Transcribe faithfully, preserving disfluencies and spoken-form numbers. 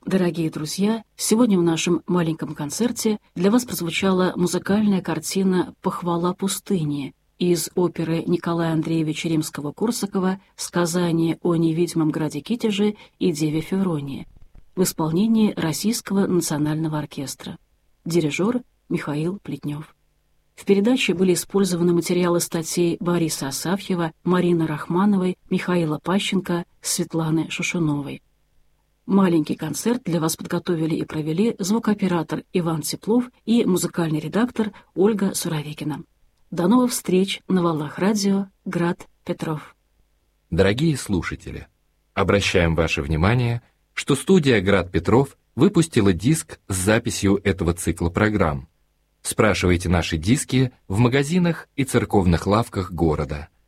Дорогие друзья, сегодня в нашем маленьком концерте для вас прозвучала музыкальная картина «Похвала пустыни» из оперы Николая Андреевича Римского-Корсакова «Сказание о невидимом граде Китеже и Деве Февронии» в исполнении Российского национального оркестра. Дирижер Михаил Плетнев. В передаче были использованы материалы статей Бориса Асафьева, Марины Рахмановой, Михаила Пащенко, Светланы Шушуновой. Маленький концерт для вас подготовили и провели звукооператор Иван Теплов и музыкальный редактор Ольга Суровикина. До новых встреч на волнах радио «Град Петров». Дорогие слушатели, обращаем ваше внимание, что студия «Град Петров» выпустила диск с записью этого цикла программ. Спрашивайте наши диски в магазинах и церковных лавках города.